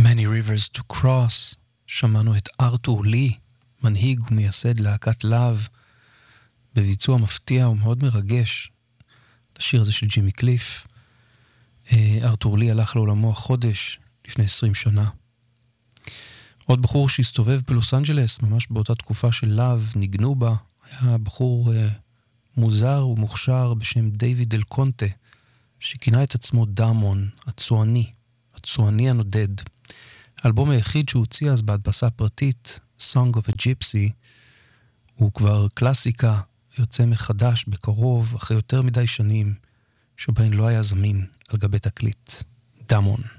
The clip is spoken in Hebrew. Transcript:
Many Rivers to Cross, שמענו את ארתור לי, מנהיג ומייסד להקת להב, בביצוע מפתיע ומאוד מרגש, לשיר הזה של ג'ימי קליף. ארתור לי הלך לעולמו החודש, לפני 20 שנה. עוד בחור שהסתובב בלוס אנג'לס, ממש באותה תקופה של להב, ניגנו בה, היה בחור מוזר ומוכשר בשם דיוויד דל קונטה, שכינה את עצמו דאמון, הצועני הנודד. האלבום היחיד שהוא הוציא אז בהדפסה פרטית, Song of a Gypsy, הוא כבר קלאסיקה, יוצא מחדש בקרוב, אחרי יותר מדי שנים, שבהן לא היה זמין על גבי תקליט. דאמון.